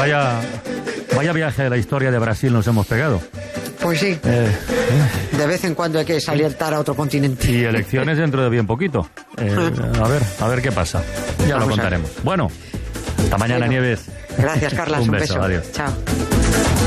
Vaya viaje de la historia de Brasil nos hemos pegado. Pues sí. De vez en cuando hay que saltar a otro continente. Y elecciones dentro de bien poquito. A ver qué pasa. Ya lo contaremos. Bueno, hasta mañana, Nieves. Gracias, Carlas. Un beso. Adiós. Chao.